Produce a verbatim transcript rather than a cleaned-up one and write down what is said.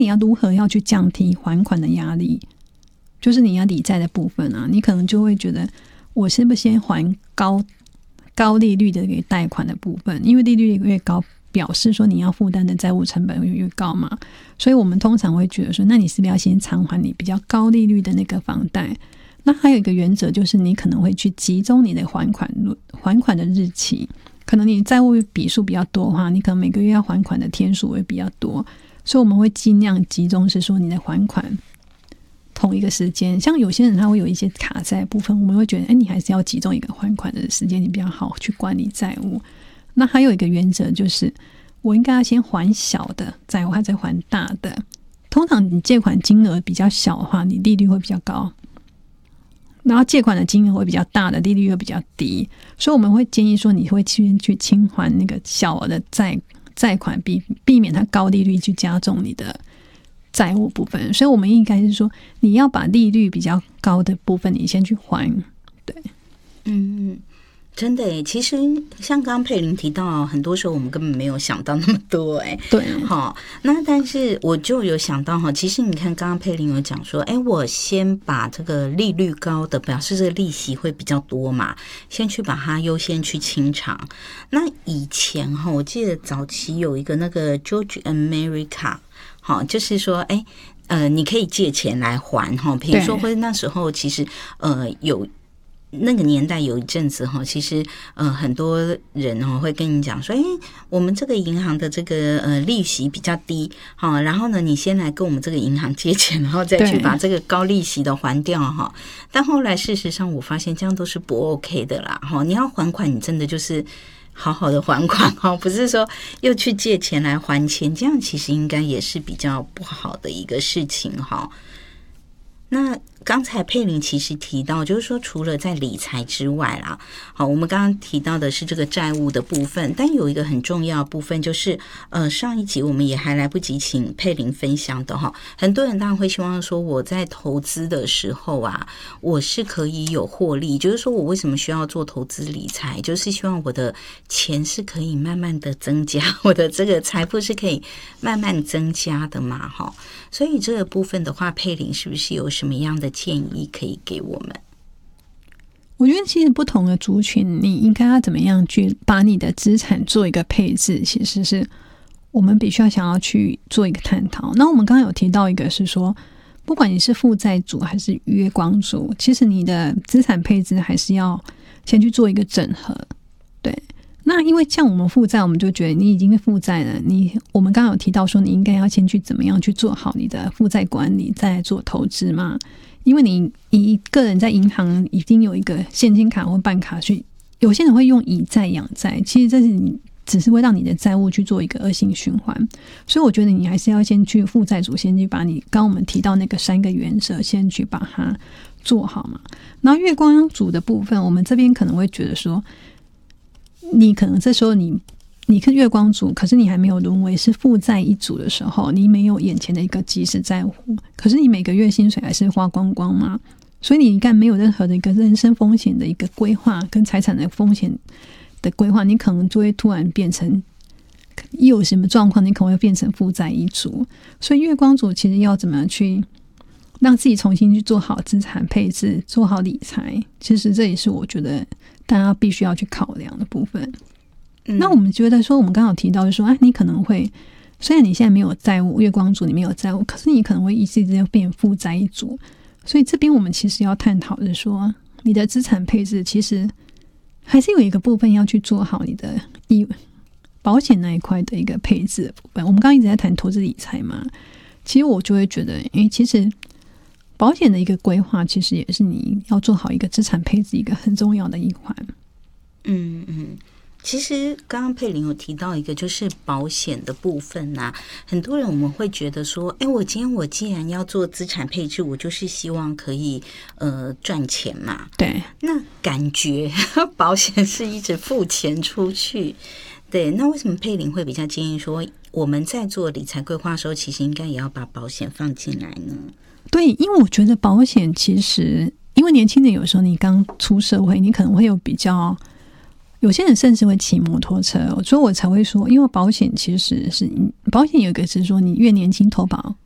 你要如何要去降低还款的压力，就是你要理债的部分啊，你可能就会觉得我是不是先还高高利率的给贷款的部分，因为利率越高表示说你要负担的债务成本会越高嘛，所以我们通常会觉得说那你是不是要先偿还你比较高利率的那个房贷。那还有一个原则就是你可能会去集中你的还款还款的日期，可能你债务笔数比较多的话，你可能每个月要还款的天数会比较多，所以我们会尽量集中是说你的还款同一个时间。像有些人他会有一些卡债部分，我们会觉得哎，你还是要集中一个还款的时间，你比较好去管理债务。那还有一个原则就是我应该要先还小的债务还是还大的，通常你借款金额比较小的话，你利率会比较高，然后借款的金额会比较大的，利率会比较低，所以我们会建议说你会先去清还那个小额的债债款，避避免它高利率去加重你的债务部分。所以我们应该是说你要把利率比较高的部分你先去还。对， 嗯，真的耶，其实像刚刚佩玲提到，很多时候我们根本没有想到那么多哎。 对， 好，那但是我就有想到哈，其实你看刚刚佩玲有讲说，哎，我先把这个利率高的，表示这个利息会比较多嘛，先去把它优先去清偿。那以前哈，我记得早期有一个那个 George America， 好，就是说，哎，呃，你可以借钱来还哈，比如说，或者那时候其实呃有。那个年代有一阵子哈，其实呃很多人哈会跟你讲说，哎，我们这个银行的这个呃利息比较低，好，然后呢你先来跟我们这个银行借钱，然后再去把这个高利息的还掉哈。但后来事实上我发现这样都是不 OK 的啦哈，你要还款，你真的就是好好的还款哈，不是说又去借钱来还钱，这样其实应该也是比较不好的一个事情哈。那刚才佩玲其实提到，就是说除了在理财之外啦，好，我们刚刚提到的是这个债务的部分，但有一个很重要的部分就是，呃，上一集我们也还来不及请佩玲分享的哈。很多人当然会希望说，我在投资的时候啊，我是可以有获利，就是说我为什么需要做投资理财，就是希望我的钱是可以慢慢的增加，我的这个财富是可以慢慢增加的嘛，哈。所以这个部分的话，佩玲是不是有什么样的建议可以给我们？ 我觉得其实不同的族群你应该要怎么样去把你的资产做一个配置，其实是我们必须要想要去做一个探讨。那我们刚刚有提到一个是说，不管你是负债族还是月光族，其实你的资产配置还是要先去做一个整合。对，那因为像我们负债，我们就觉得你已经负债了，你我们刚刚有提到说你应该要先去怎么样去做好你的负债管理，再来做投资嘛。因为你一个人在银行已经有一个现金卡或办卡去，有些人会用以债养债，其实这是你只是会让你的债务去做一个恶性循环。所以我觉得你还是要先去负债组，先去把你刚刚我们提到那个三个原则先去把它做好嘛。然后月光族的部分，我们这边可能会觉得说，你可能这时候你你是月光族，可是你还没有沦为是负债一族的时候，你没有眼前的一个即时债务，可是你每个月薪水还是花光光嘛，所以你应该没有任何的一个人身风险的一个规划跟财产的风险的规划，你可能就会突然变成一有什么状况，你可能会变成负债一族。所以月光族其实要怎么去让自己重新去做好资产配置，做好理财，其实这也是我觉得大家必须要去考量的部分。嗯、那我们觉得说，我们刚好提到就是说，啊，你可能会虽然你现在没有债务，月光族你没有债务，可是你可能会一时之间变负债一族。所以这边我们其实要探讨的说，你的资产配置其实还是有一个部分要去做好你的保险那一块的一个配置的部分。我们刚刚一直在谈投资理财嘛，其实我就会觉得，因为其实保险的一个规划，其实也是你要做好一个资产配置一个很重要的一环。 嗯嗯。其实刚刚佩玲有提到一个就是保险的部分啊，很多人我们会觉得说，哎，我今天我既然要做资产配置，我就是希望可以呃赚钱嘛。 对， 那感觉保险是一直付钱出去。对，那为什么佩玲会比较建议说，我们在做理财规划的时候，其实应该也要把保险放进来呢？ 对，因为我觉得保险其实，因为年轻人有时候你刚出社会，你可能会有比较。有些人甚至会骑摩托车，所以我才会说，因为保险其实是保险有一个是说，你越年轻投保